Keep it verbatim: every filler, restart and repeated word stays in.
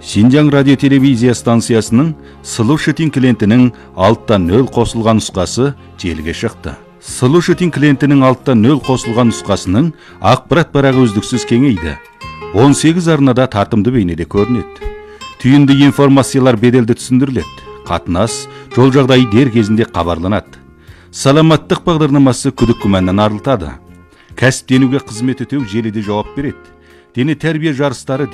Шинжаң радио телевизия станциясының Слушатель клиентінің алттан нөл қосылған нұсқасы желіге шықты. Слушатель клиентінің алттан нөл қосылған нұсқасының ақпарат барағы үздіксіз кеңейді. он сегіз арнада тартымды бейнеде көрінеді. Түйінді информациялар беделді түсіндіріледі. Қатынас, жол жағдайы дер кезінде хабарланады. Саламаттық бағдарламасы күдік күмәннен арылтады. Кәсіптенуге қызмет ету желіде жауап береді. Дене тәрбие жарыстары